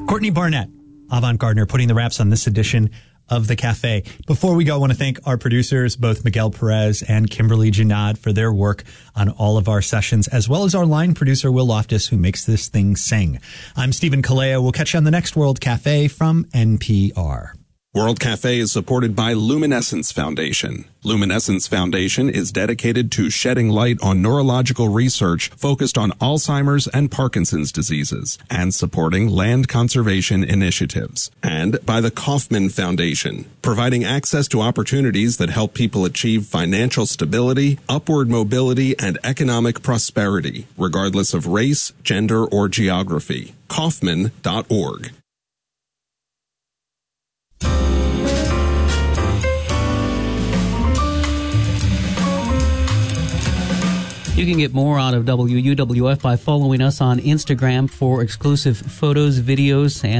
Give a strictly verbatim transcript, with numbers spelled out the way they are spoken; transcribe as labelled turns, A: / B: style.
A: Courtney Barnett, Avant-Gardener, putting the wraps on this edition of The Cafe. Before we go, I want to thank our producers, both Miguel Perez and Kimberly Junod, for their work on all of our sessions, as well as our line producer, Will Loftus, who makes this thing sing. I'm Stephen Kalea. We'll catch you on the next World Cafe from N P R.
B: World Cafe is supported by Luminescence Foundation. Luminescence Foundation is dedicated to shedding light on neurological research focused on Alzheimer's and Parkinson's diseases and supporting land conservation initiatives. And by the Kauffman Foundation, providing access to opportunities that help people achieve financial stability, upward mobility, and economic prosperity, regardless of race, gender, or geography. Kauffman dot org.
C: You can get more out of W U W F by following us on Instagram for exclusive photos, videos, and